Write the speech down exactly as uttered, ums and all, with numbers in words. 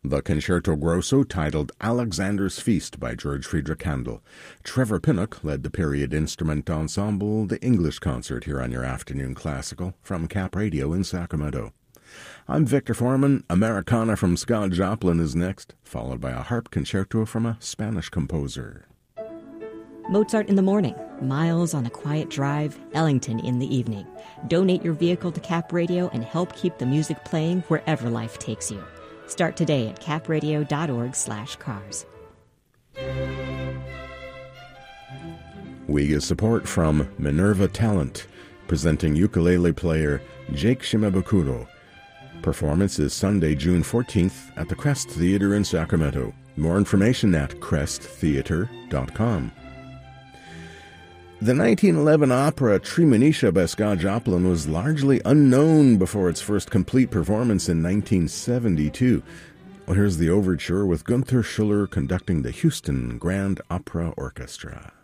The Concerto Grosso titled Alexander's Feast by George Friedrich Handel. Trevor Pinnock led the period instrument ensemble, the English concert here on your Afternoon Classical from Cap Radio in Sacramento. I'm Victor Foreman. Americana from Scott Joplin is next, followed by a harp concerto from a Spanish composer. Mozart in the morning, Miles on a quiet drive, Ellington in the evening. Donate your vehicle to Cap Radio and help keep the music playing wherever life takes you. Start today at capradio.org slash cars. We get support from Minerva Talent, presenting ukulele player Jake Shimabukuro. Performance is Sunday, June fourteenth at the Crest Theater in Sacramento. More information at crest theater dot com. The nineteen eleven opera Treemonisha by Scott Joplin was largely unknown before its first complete performance in nineteen seventy-two. Well, here's the overture with Gunther Schuller conducting the Houston Grand Opera Orchestra.